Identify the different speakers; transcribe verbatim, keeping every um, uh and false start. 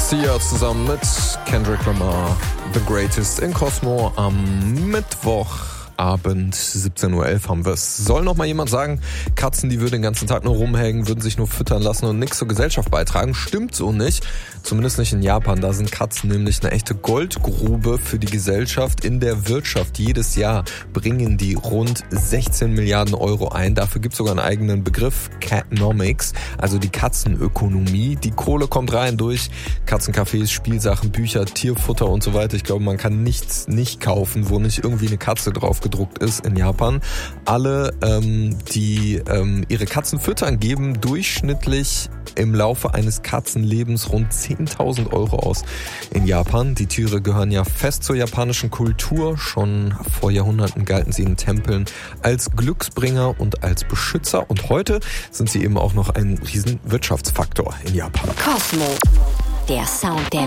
Speaker 1: Sia zusammen mit Kendrick Lamar, The Greatest in Cosmo am Mittwochabend, siebzehn Uhr elf haben wir es. Soll noch mal jemand sagen, Katzen, die würden den ganzen Tag nur rumhängen, würden sich nur füttern lassen und nichts zur Gesellschaft beitragen? Stimmt so nicht. Zumindest nicht in Japan. Da sind Katzen nämlich eine echte Goldgrube für die Gesellschaft in der Wirtschaft. Jedes Jahr bringen die rund sechzehn Milliarden Euro ein. Dafür gibt es sogar einen eigenen Begriff, Catnomics, also die Katzenökonomie. Die Kohle kommt rein durch Katzencafés, Spielsachen, Bücher, Tierfutter und so weiter. Ich glaube, man kann nichts nicht kaufen, wo nicht irgendwie eine Katze drauf gedruckt ist in Japan. Alle, ähm, die ähm, ihre Katzen füttern, geben durchschnittlich im Laufe eines Katzenlebens rund zehntausend Euro aus in Japan. Die Tiere gehören ja fest zur japanischen Kultur. Schon vor Jahrhunderten galten sie in Tempeln als Glücksbringer und als Beschützer. Und heute sind sie eben auch noch ein riesen Wirtschaftsfaktor in Japan.
Speaker 2: Cosmo, der Sound der